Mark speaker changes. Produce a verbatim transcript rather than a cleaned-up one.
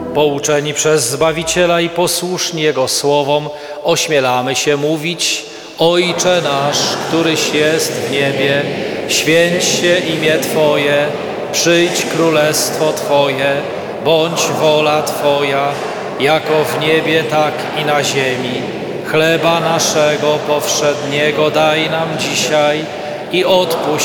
Speaker 1: Pouczeni przez Zbawiciela i posłuszni Jego słowom, ośmielamy się mówić: Ojcze nasz, któryś jest w niebie, święć się imię Twoje, przyjdź królestwo Twoje, bądź wola Twoja, jako w niebie, tak i na ziemi. Chleba naszego powszedniego daj nam dzisiaj i odpuść